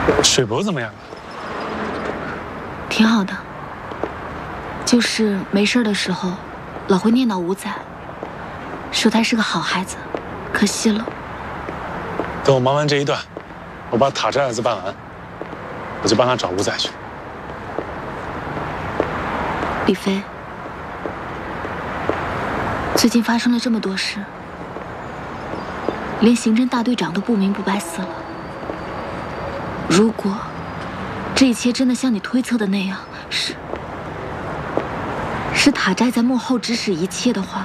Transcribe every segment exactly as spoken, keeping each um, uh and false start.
水伯怎么样啊？ 挺好的，就是没事的时候，老会念叨五仔，说他是个好孩子，可惜了。 等我忙完这一段，我把塔寨案子办完，我就帮他找五仔去。 李飞，最近发生了这么多事，连刑侦大队长都不明不白死了。如果这一切真的像你推测的那样，是是塔寨在幕后指使一切的话，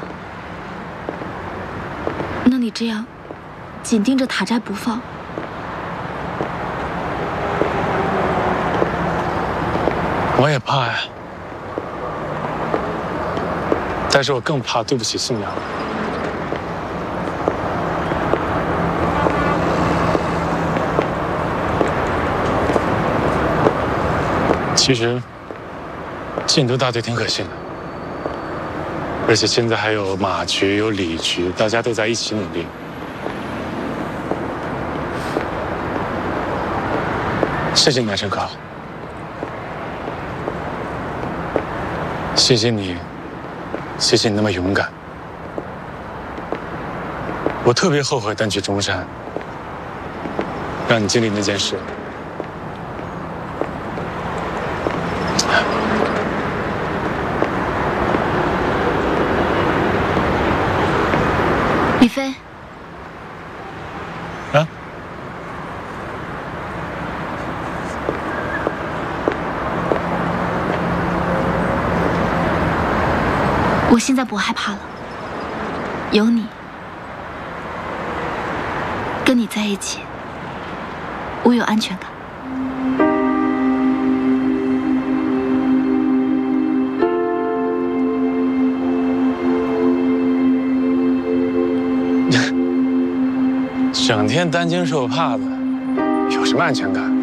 那你这样紧盯着塔寨不放， 我也怕呀，但是我更怕对不起宋阳。其实，禁毒大队挺可信的，而且现在还有马局、有李局，大家都在一起努力。谢谢你，南辰哥，谢谢你，谢谢你那么勇敢。我特别后悔单去中山，让你经历那件事。 李飞， 啊？ 我现在不害怕了，有你，跟你在一起，我有安全感。 整天担惊受怕的，有什么安全感？